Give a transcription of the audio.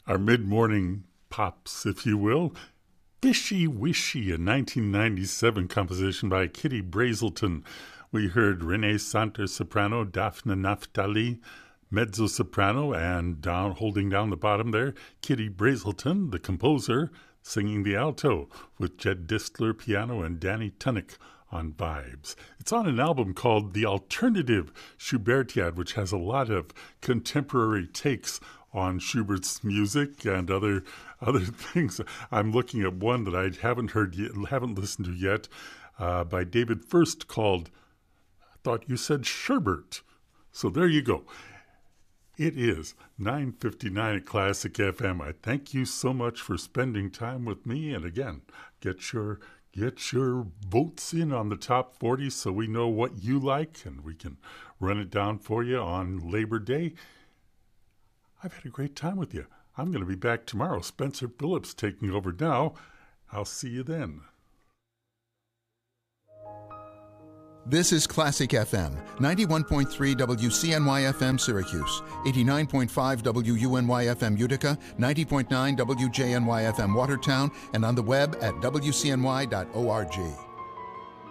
our mid-morning pops, if you will. Fishy Wishy, a 1997 composition by Kitty Brazelton. We heard Renee Santer soprano, Daphne Naftali mezzo-soprano, and holding down the bottom there, Kitty Brazelton, the composer, singing the alto, with Jed Distler piano and Danny Tunnick on vibes. It's on an album called The Alternative Schubertiad, which has a lot of contemporary takes on Schubert's music and other things. I'm looking at one that I haven't listened to yet, by David First, called I Thought You Said Sherbert. So there you go. It is 9:59 at Classic FM. I thank you so much for spending time with me. And again, get your votes in on the top 40 so we know what you like and we can run it down for you on Labor Day. I've had a great time with you. I'm going to be back tomorrow. Spencer Phillips taking over now. I'll see you then. This is Classic FM, 91.3 WCNY FM Syracuse, 89.5 WUNY FM Utica, 90.9 WJNY FM Watertown, and on the web at WCNY.org.